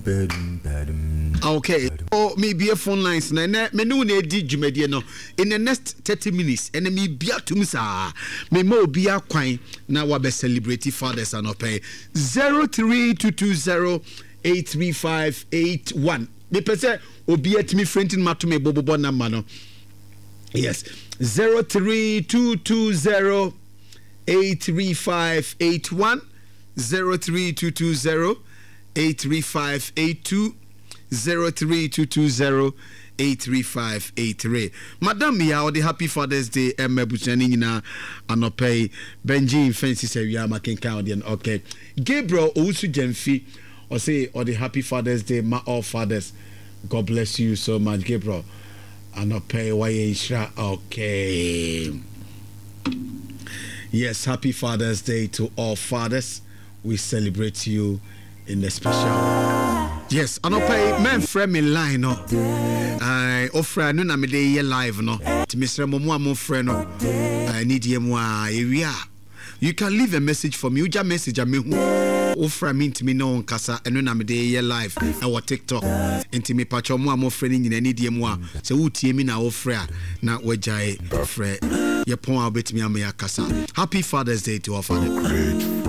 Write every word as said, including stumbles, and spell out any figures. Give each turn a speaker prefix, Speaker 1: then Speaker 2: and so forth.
Speaker 1: Okay. Oh, me be a phone lines. Na na me no na di dwumade no. In the next thirty minutes, and me bia tum sa. Me mo bia kwan na wa be celebrate fathers anope. zero three two two zero eight three five eight one. Me pese obi atimi friendin matome bobobo number no. Yes. zero three two two zero eight three five eight one. zero three two two zero eight three five eight two. zero three two two zero eight three five eight three. Madam ya or the happy Father's Day Emma Buchani na anope Benji fancy say we are making count okay. Gabriel Owusu Jemfi or say or the happy Father's Day ma all fathers. God bless you so much, Gabriel. Anope why shra okay. Yes, happy Father's Day to all fathers. We celebrate you in the special. Yes, I don't pay men friend me line no. I offer no na me dey live no. To Mister Momo mo friend no. I need you mo area. You can leave a message for me. You just message me who offer me to me no nkasa eno na me dey live na what TikTok. Enti me patcho mo mo friend nyina need you mo. Se wo tie me na offer na wajai offer. Ye pon a bit me am yakasa. Happy Father's Day to all fathers.